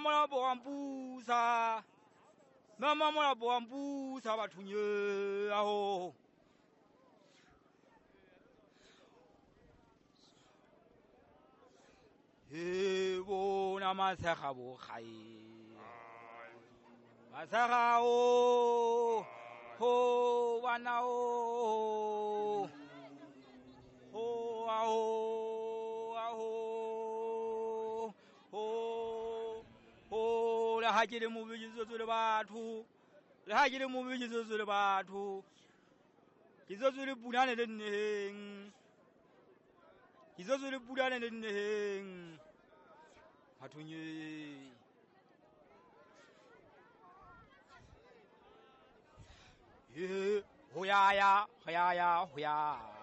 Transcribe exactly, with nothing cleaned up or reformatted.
mola boampusa mama mola boampusa bathunye aho he bona masega bo gae masega o ho bana o ho aho aho ho ho la ha ke le mobijiso le batho le ha ke le mobijiso le batho ke zo le punane le nneng ke zo le punane le nneng bathunye ye ho ya ya ho ya ya ho ya